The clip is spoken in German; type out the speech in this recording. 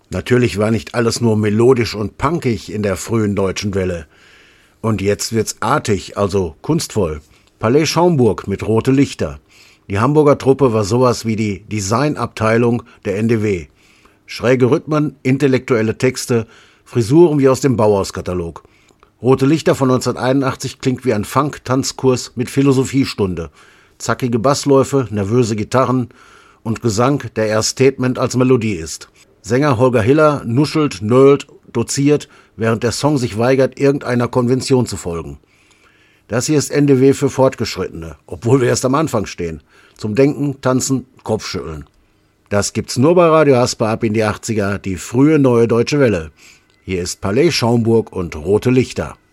Natürlich war nicht alles nur melodisch und punkig in der frühen Deutschen Welle. Und jetzt wird's artig, also kunstvoll. Palais Schaumburg mit Rote Lichter. Die Hamburger Truppe war sowas wie die Designabteilung der NDW. Schräge Rhythmen, intellektuelle Texte, Frisuren wie aus dem Bauhauskatalog. Rote Lichter von 1981 klingt wie ein Funk-Tanzkurs mit Philosophiestunde. Zackige Bassläufe, nervöse Gitarren und Gesang, der erst Statement als Melodie ist. Sänger Holger Hiller nuschelt, nölt, doziert, während der Song sich weigert, irgendeiner Konvention zu folgen. Das hier ist NDW für Fortgeschrittene, obwohl wir erst am Anfang stehen. Zum Denken, Tanzen, Kopfschütteln. Das gibt's nur bei Radio Hasper ab in die 80er, die frühe neue Deutsche Welle. Hier ist Palais Schaumburg und Rote Lichter.